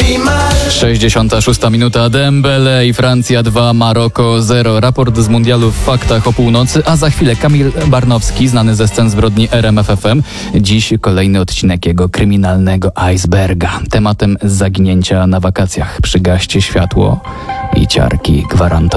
66 minuta. Dembele i Francja 2, Maroko 0. Raport z mundialu w faktach o północy, a za chwilę Kamil Barnowski, znany ze scen zbrodni RMFFM. Dziś kolejny odcinek jego kryminalnego iceberga. Tematem zaginięcia na wakacjach. Przygaście światło i ciarki gwarantowane.